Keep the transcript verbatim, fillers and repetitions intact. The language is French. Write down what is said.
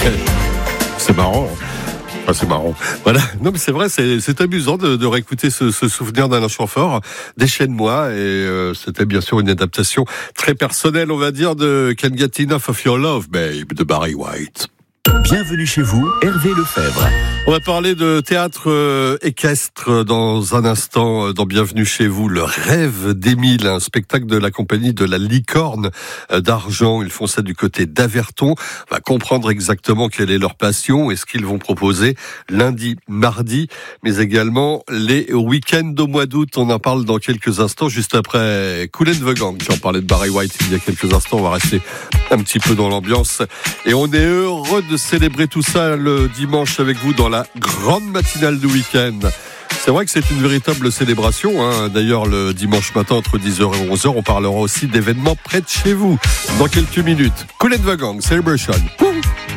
C'est marrant. Ah, c'est marrant. Voilà. Non, mais c'est vrai, c'est, c'est amusant de, de réécouter ce, ce souvenir d'Alain Chamfort. Déchaîne-moi. Et euh, c'était bien sûr une adaptation très personnelle, on va dire, de Can't Get Enough of Your Love, Babe, de Barry White. Bienvenue chez vous, Hervé Lefebvre. On va parler de théâtre euh, équestre dans un instant euh, dans Bienvenue chez vous, le rêve d'Émile, un spectacle de la compagnie de la Licorne euh, d'Argent. Ils font ça du côté d'Averton. On va comprendre exactement quelle est leur passion et ce qu'ils vont proposer lundi, mardi, mais également les week-ends au mois d'août. On en parle dans quelques instants, juste après Kool and the Gang. J'en parlais de Barry White il y a quelques instants. On va rester un petit peu dans l'ambiance et on est heureux de célébrer tout ça le dimanche avec vous dans la grande matinale du week-end. C'est vrai que c'est une véritable célébration, hein. D'ailleurs, le dimanche matin, entre dix heures et onze heures, on parlera aussi d'événements près de chez vous. Dans quelques minutes. Kool and the Gang, Celebration. Ouh.